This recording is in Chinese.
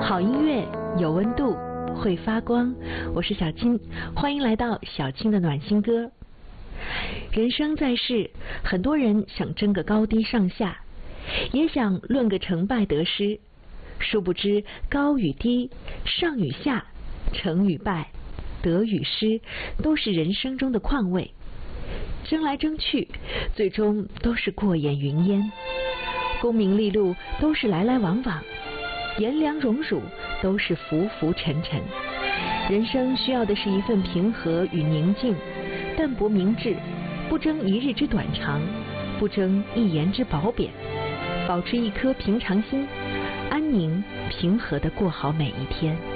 好音乐有温度，会发光。我是小青，欢迎来到小青的暖心歌。人生在世，很多人想争个高低上下，也想论个成败得失。殊不知高与低，上与下，成与败，得与失，都是人生中的况味。争来争去，最终都是过眼云烟。功名利禄都是来来往往，炎凉荣辱都是浮浮沉沉。人生需要的是一份平和与宁静，淡泊明志，不争一日之短长，不争一言之褒贬，保持一颗平常心，安宁平和地过好每一天。